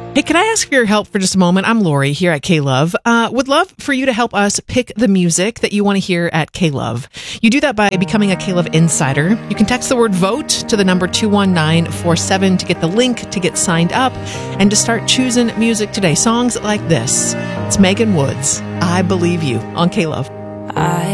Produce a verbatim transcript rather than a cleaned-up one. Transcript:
Hey, can I ask for your help for just a moment? I'm Lori here at K-Love. Uh, would love for you to help us pick the music that you want to hear at K-Love. You do that by becoming a K-Love Insider. You can text the word VOTE to the number two one nine four seven to get the link to get signed up and to start choosing music today. Songs like this. It's Megan Woods, I Believe You, on K-Love. I